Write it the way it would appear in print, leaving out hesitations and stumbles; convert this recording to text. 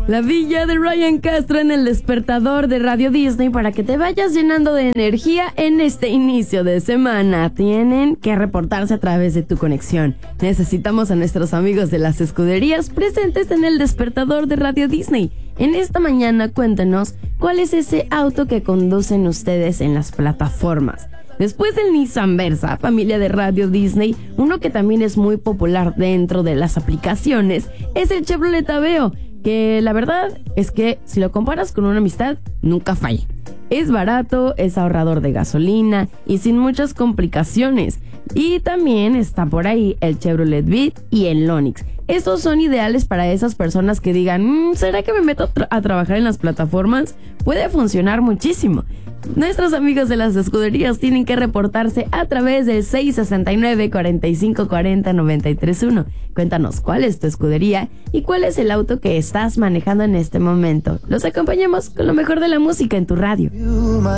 La villa de Ryan Castro en el despertador de Radio Disney para que te vayas llenando de energía en este inicio de semana. Tienen que reportarse a través de tu conexión. Necesitamos a nuestros amigos de las escuderías presentes en el despertador de Radio Disney. En esta mañana cuéntanos cuál es ese auto que conducen ustedes en las plataformas. Después del Nissan Versa, familia de Radio Disney, uno que también es muy popular dentro de las aplicaciones es el Chevrolet Aveo, que la verdad es que si lo comparas con una amistad, nunca falla. Es barato, es ahorrador de gasolina y sin muchas complicaciones. Y también está por ahí el Chevrolet Beat y el Onix. Estos son ideales para esas personas que digan, ¿será que me meto a trabajar en las plataformas? Puede funcionar muchísimo. Nuestros amigos de las escuderías tienen que reportarse a través del 669-4540-931. Cuéntanos cuál es tu escudería y cuál es el auto que estás manejando en este momento. Los acompañamos con lo mejor de la música en tu radio.